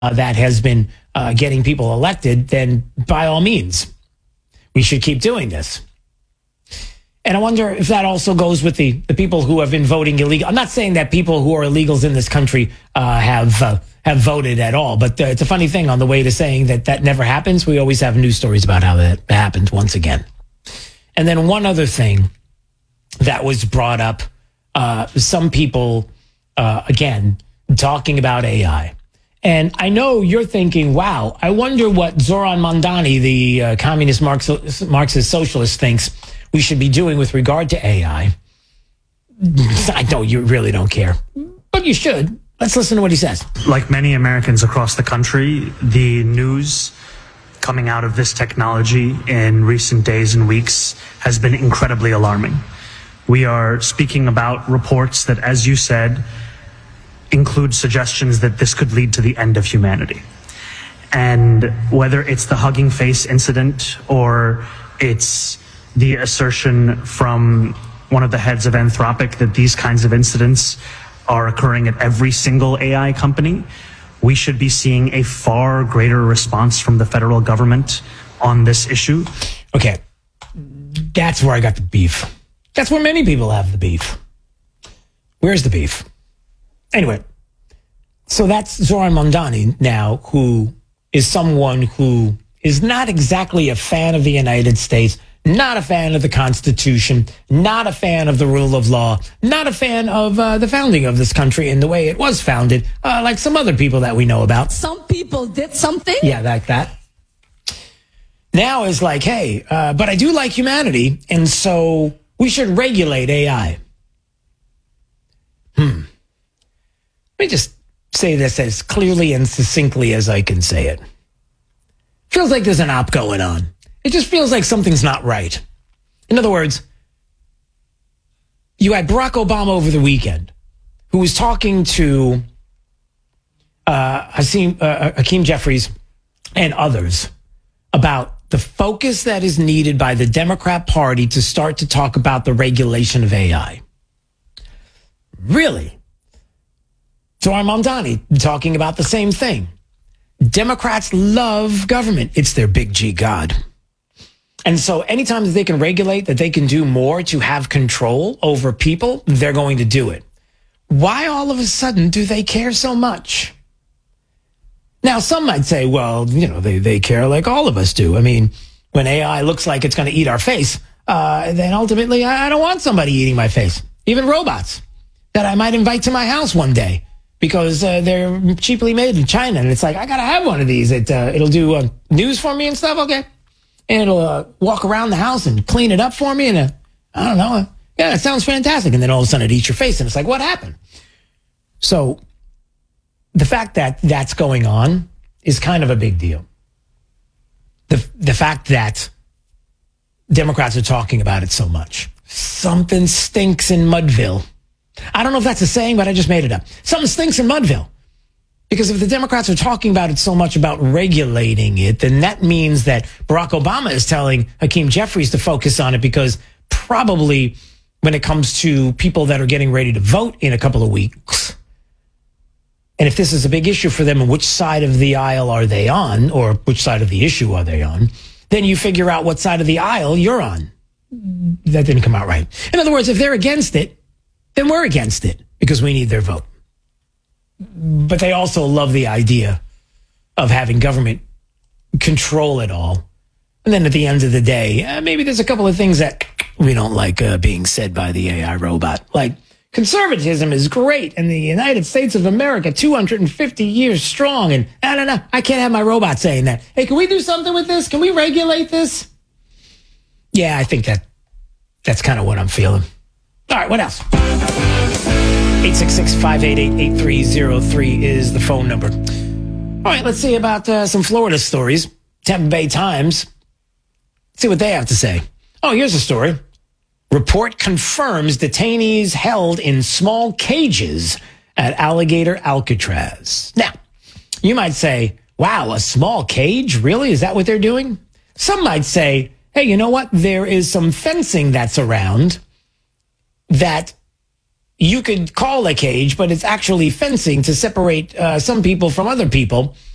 that has been getting people elected, then by all means, we should keep doing this. And I wonder if that also goes with the people who have been voting illegal. I'm not saying that people who are illegals in this country have voted at all, but it's a funny thing on the way to saying that never happens. We always have news stories about how that happened once again. And then one other thing that was brought up, some people, again, talking about AI. And I know you're thinking, wow, I wonder what Zoran Mondani, the communist Marxist socialist, thinks we should be doing with regard to AI. I know you really don't care, but you should. Let's listen to what he says. Like many Americans across the country, the news coming out of this technology in recent days and weeks has been incredibly alarming. We are speaking about reports that, as you said, include suggestions that this could lead to the end of humanity. And whether it's the Hugging Face incident or it's the assertion from one of the heads of Anthropic that these kinds of incidents are occurring at every single AI company, we should be seeing a far greater response from the federal government on this issue. Okay, that's where I got the beef. That's where many people have the beef. Where's the beef? Anyway, so that's Zoran Mondani now, who is someone who is not exactly a fan of the United States, not a fan of the Constitution, not a fan of the rule of law, not a fan of the founding of this country and the way it was founded, like some other people that we know about. Some people did something? Yeah, like that. Now is like, hey, but I do like humanity, and so we should regulate AI. Let me just say this as clearly and succinctly as I can say it. Feels like there's an op going on. It just feels like something's not right. In other words, you had Barack Obama over the weekend, who was talking to Hakeem Jeffries and others about the focus that is needed by the Democrat Party to start to talk about the regulation of AI. Really? Zoran Mondani talking about the same thing. Democrats love government. It's their big G God. And so anytime that they can regulate, that they can do more to have control over people, they're going to do it. Why all of a sudden do they care so much? Now, some might say, well, they care like all of us do. I mean, when AI looks like it's going to eat our face, then ultimately I don't want somebody eating my face. Even robots that I might invite to my house one day because they're cheaply made in China. And it's like, I got to have one of these. It'll do news for me and stuff. Okay. And it'll walk around the house and clean it up for me. And I don't know. Yeah, it sounds fantastic. And then all of a sudden it eats your face. And it's like, what happened? So the fact that that's going on is kind of a big deal. The fact that Democrats are talking about it so much. Something stinks in Mudville. I don't know if that's a saying, but I just made it up. Something stinks in Mudville. Because if the Democrats are talking about it so much about regulating it, then that means that Barack Obama is telling Hakeem Jeffries to focus on it because probably when it comes to people that are getting ready to vote in a couple of weeks, and if this is a big issue for them and which side of the aisle are they on, or which side of the issue are they on, then you figure out what side of the aisle you're on. That didn't come out right. In other words, if they're against it, then we're against it because we need their vote. But they also love the idea of having government control it all. And then at the end of the day, maybe there's a couple of things that we don't like being said by the AI robot. Like, conservatism is great in the United States of America, 250 years strong. And I don't know, I can't have my robot saying that. Hey, can we do something with this? Can we regulate this? Yeah, I think that's kind of what I'm feeling. All right, what else? 866-588-8303 is the phone number. All right, let's see about some Florida stories. Tampa Bay Times. See what they have to say. Oh, here's a story. Report confirms detainees held in small cages at Alligator Alcatraz. Now, you might say, wow, a small cage? Really? Is that what they're doing? Some might say, hey, you know what? There is some fencing that's around that you could call a cage, but it's actually fencing to separate some people from other people.